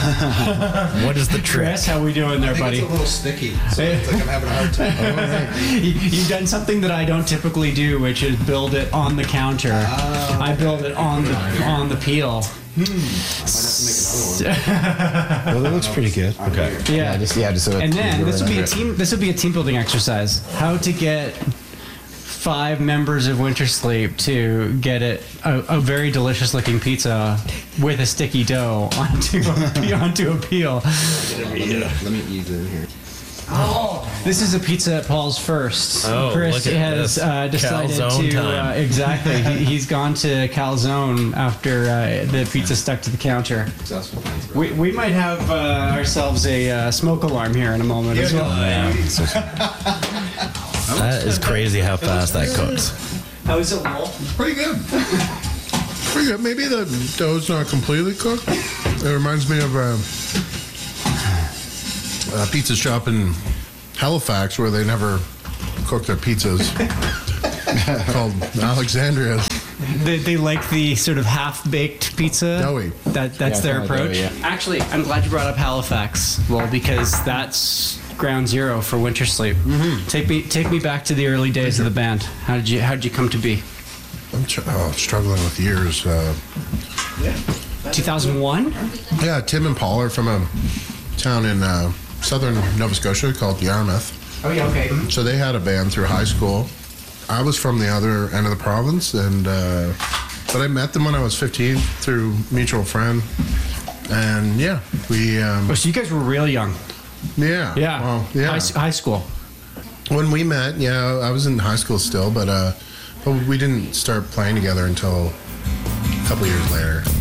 What is the trick? Chris, how we doing there, buddy? It's a little sticky, so it's like I'm having a hard time. You've done something that I don't typically do, which is build it on the counter. I build it on the peel. I might have to make another one. Well, that looks pretty good. Okay. Yeah. Just so And then it's this would be a under it. team. This would be a team building exercise. How to get 5 members of Winter Sleep to get a very delicious looking pizza with a sticky dough onto a peel. Let me ease in here. Oh, this is a pizza at Paul's first. Oh, Chris look at has this. decided Calzone to time. exactly. He's gone to Calzone after the pizza stuck to the counter. Successful. We might have ourselves a smoke alarm here in a moment as well. That is crazy how fast that cooks. How is it, Wolf? Pretty good. Pretty good. Maybe the dough's not completely cooked. It reminds me of a pizza shop in Halifax where they never cook their pizzas. Called Alexandria. They like the sort of half-baked pizza. Doughy. That's their kinda approach. doughy, yeah. Actually, I'm glad you brought up Halifax, Lowell, because that's ground zero for Winter Sleep. Take me back to the early days of the band. How did you come to be? I'm struggling with years. 2001. Yeah, Tim and Paul are from a town in southern Nova Scotia called Yarmouth. Oh yeah, okay. So they had a band through high school. I was from the other end of the province, and but I met them when I was 15 through mutual friend. And yeah, we Oh, so you guys were real young. yeah well, yeah. High school. When we met, yeah, I was in high school still, but we didn't start playing together until a couple years later.